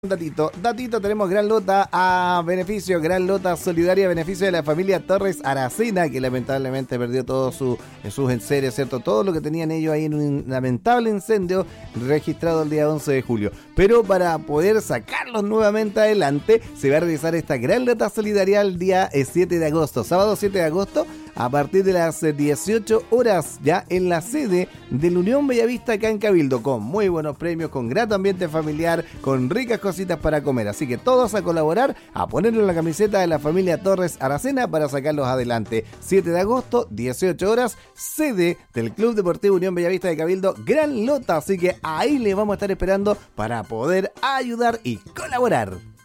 Datito, tenemos gran lota a beneficio, gran lota solidaria a beneficio de la familia Torres Aracena, que lamentablemente perdió todos sus enseres, ¿cierto? Todo lo que tenían ellos ahí en un lamentable incendio registrado el día 11 de julio. Pero para poder sacarlos nuevamente adelante, se va a realizar esta gran lota solidaria el día 7 de agosto, sábado 7 de agosto, a partir de las 18 horas, ya en la sede de la Unión Bellavista acá en Cabildo, con muy buenos premios, con grato ambiente familiar, con ricas cositas para comer. Así que todos a colaborar, a ponerle la camiseta de la familia Torres Aracena para sacarlos adelante. 7 de agosto, 18 horas, sede del Club Deportivo Unión Bellavista de Cabildo, gran lota. Así que ahí les vamos a estar esperando para poder ayudar y colaborar.